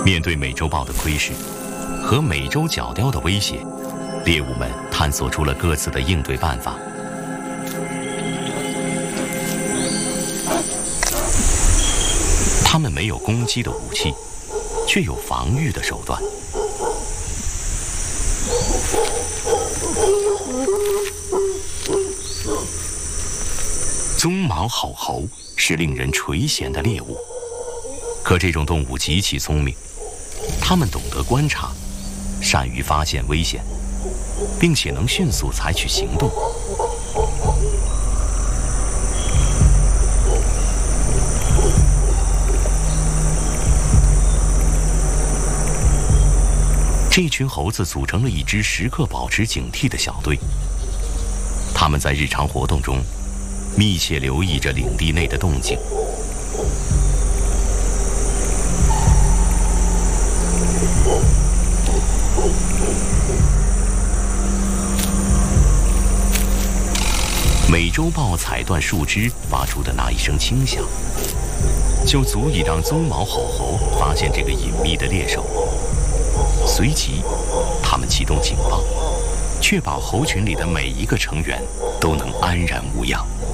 面对美洲豹的窥视和美洲角雕的威胁，猎物们探索出了各自的应对办法。他们没有攻击的武器，却有防御的手段。鬃毛好猴是令人垂涎的猎物，可这种动物极其聪明，它们懂得观察，善于发现危险，并且能迅速采取行动。这群猴子组成了一支时刻保持警惕的小队，他们在日常活动中密切留意着领地内的动静。美洲豹踩断树枝发出的那一声轻响，就足以让鬃毛好猴发现这个隐秘的猎手。随即，他们启动警报，确保猴群里的每一个成员都能安然无恙。